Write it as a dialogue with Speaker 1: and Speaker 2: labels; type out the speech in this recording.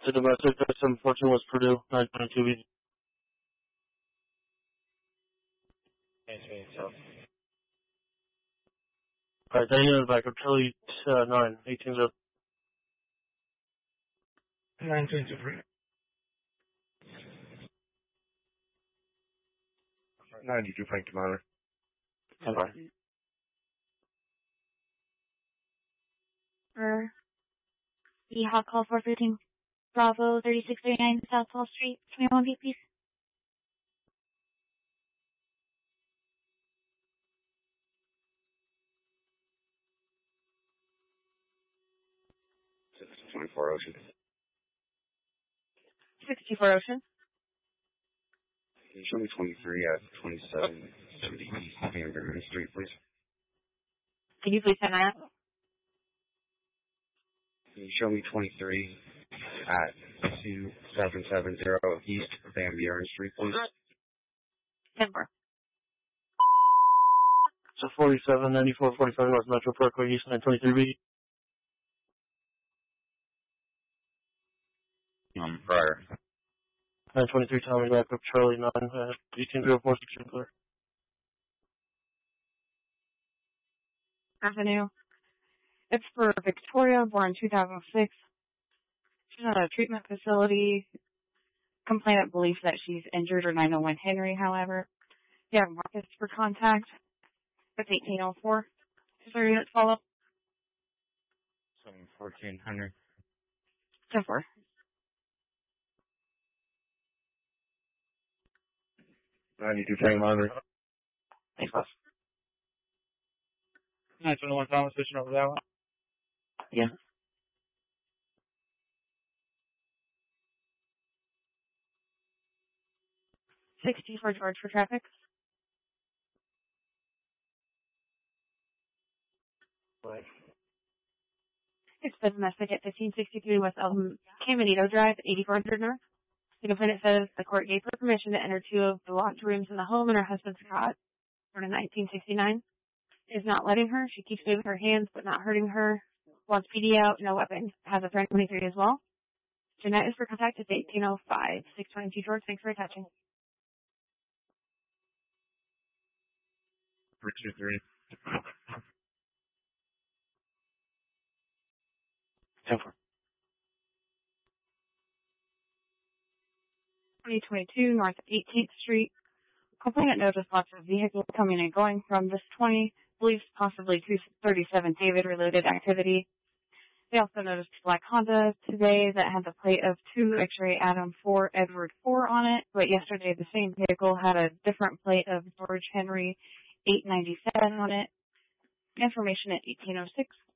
Speaker 1: To domestic, 714 West Purdue, 922 B. Alright, then you back up, Charlie 9, 18 0.
Speaker 2: 923.
Speaker 3: 92 Frank Commander.
Speaker 4: Hawk call 413 Bravo 3639 South Wall Street, 21 feet, please.
Speaker 3: 24 Ocean.
Speaker 4: 64 Ocean.
Speaker 3: Can you show me 23 at 2770 East Hamburger Street, please?
Speaker 4: Can you please send that?
Speaker 3: Can you show me 23 at 2770 East Van Buren Street, please?
Speaker 4: 10-4.
Speaker 1: So 47, 94, 45 North Metro Parkway East, 923 B.
Speaker 3: Prior.
Speaker 1: 923 Tommy back up, Charlie 9, 18 0 4 16 clear.
Speaker 4: Avenue. It's for Victoria, born 2006. She's at a treatment facility. Complainant believes that she's injured or 901 Henry, however. You have Marcus for contact. It's 1804. Is there units follow?
Speaker 3: 714 Henry.
Speaker 4: 10-4.
Speaker 3: 92 Frank Commander.
Speaker 1: Thanks, boss.
Speaker 2: 921 Thomas, switching over that one.
Speaker 1: Yeah.
Speaker 4: For George for traffic.
Speaker 1: Right.
Speaker 4: It's the domestic at 1563 West Caminito Drive, 8400 North. The complainant says the court gave her permission to enter two of the locked rooms in the home in her husband's cot. Born in 1969. Is not letting her. She keeps moving her hands but not hurting her. Wants PD out, no weapon. Has a threat 23 as well. Jeanette is for contact at 1805. 622 George, thanks for attaching.
Speaker 3: 323.
Speaker 1: 10-4.
Speaker 4: 2022 North 18th Street. Complainant noticed lots of vehicles coming and going from this 20, believes possibly 237 David-related activity. They also noticed a black Honda today that had the plate of 2 X-ray Adam 4 Edward 4 on it, but yesterday the same vehicle had a different plate of George Henry 897 on it. Information at 1806.